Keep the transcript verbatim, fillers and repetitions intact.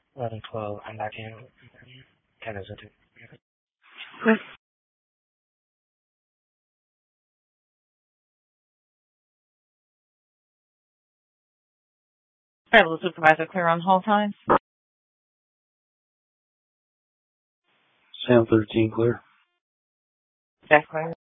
eleven twelve, I'm back in. ten is it? Federal supervisor clear on hold time. Sam thirteen clear. Jack clear.